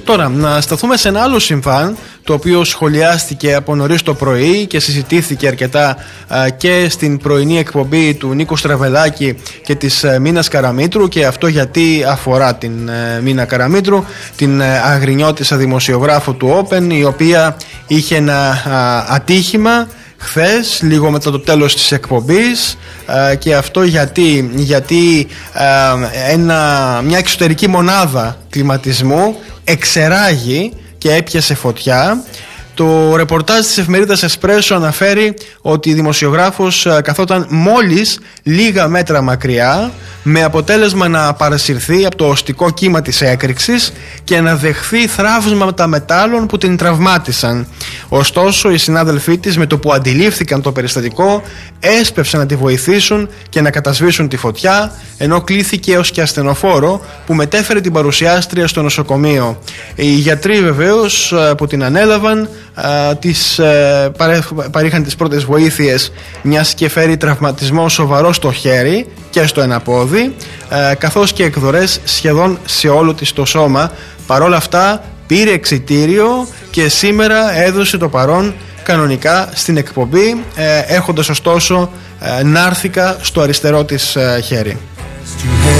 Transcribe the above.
Τώρα, να σταθούμε σε ένα άλλο συμβάν, το οποίο σχολιάστηκε από νωρίς το πρωί και συζητήθηκε αρκετά και στην πρωινή εκπομπή του Νίκου Στραβελάκη και της Μίνας Καραμήτρου, και αυτό γιατί αφορά την Μίνα Καραμήτρου, την αγρινιώτισσα δημοσιογράφο του Open, η οποία είχε ένα ατύχημα χθες, λίγο μετά το τέλος της εκπομπής, και αυτό γιατί μια εξωτερική μονάδα κλιματισμού εξεράγει και έπιασε φωτιά. Το ρεπορτάζ της εφημερίδας Εσπρέσο αναφέρει ότι η δημοσιογράφος καθόταν μόλις λίγα μέτρα μακριά, με αποτέλεσμα να παρασυρθεί από το οστικό κύμα της έκρηξης και να δεχθεί θραύσματα μετάλλων που την τραυμάτισαν. Ωστόσο, οι συνάδελφοί της, με το που αντιλήφθηκαν το περιστατικό, έσπευσαν να τη βοηθήσουν και να κατασβήσουν τη φωτιά, ενώ κλήθηκε ως και ασθενοφόρο που μετέφερε την παρουσιάστρια στο νοσοκομείο. Οι γιατροί βεβαίως που την ανέλαβαν παρήχαν τις πρώτες βοήθειες, μιας και φέρει τραυματισμό σοβαρό στο χέρι και στο ένα πόδι, καθώς και εκδορές σχεδόν σε όλο της το σώμα. Παρόλα αυτά πήρε εξιτήριο και σήμερα έδωσε το παρόν κανονικά στην εκπομπή, έχοντας ωστόσο νάρθηκα στο αριστερό της χέρι.